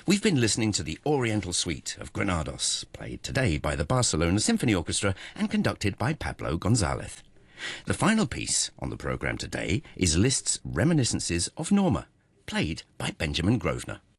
We've been listening to the Oriental Suite of Granados, played today by the Barcelona Symphony Orchestra and conducted by Pablo Gonzalez. The final piece on the programme today is Liszt's Reminiscences of Norma, played by Benjamin Grosvenor.